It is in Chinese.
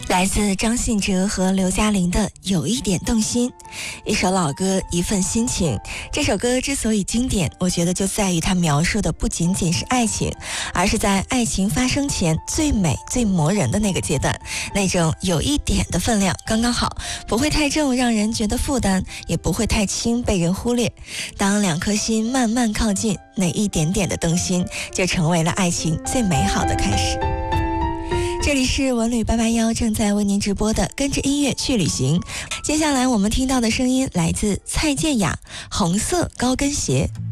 来自张信哲和刘嘉玲的《有一点动心》，一首老歌，一份心情。这首歌之所以经典，我觉得就在于它描述的不仅仅是爱情，而是在爱情发生前最美最磨人的那个阶段，那种有一点的分量刚刚好，不会太重让人觉得负担，也不会太轻被人忽略。当两颗心慢慢靠近，那一点点的动心就成为了爱情最美好的开始。这里是文旅881正在为您直播的跟着音乐去旅行。接下来我们听到的声音来自蔡健雅，红色高跟鞋。